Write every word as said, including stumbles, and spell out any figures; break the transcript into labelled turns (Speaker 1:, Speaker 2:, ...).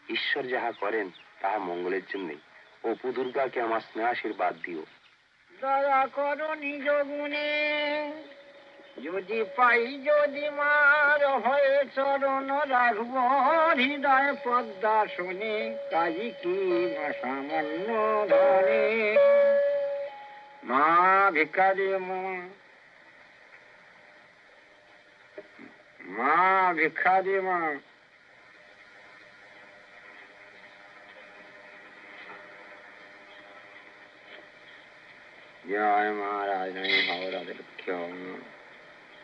Speaker 1: ঈশ্বর যাহা করেন তাহা মঙ্গলের জন্যই। অপু দুর্গাকে আমার স্নেহ আশীর্বাদ দিও।
Speaker 2: দয়া করো নিজ গুণে, যদি পাই যদি মার হয়ে চরণ রাখব হৃদয় পদ্মা শুনে, কাজী কি সামান্য ধনে। মা ভিকারি মা, মা ভিখারি মা। জয় মহারাজ, হাওড়া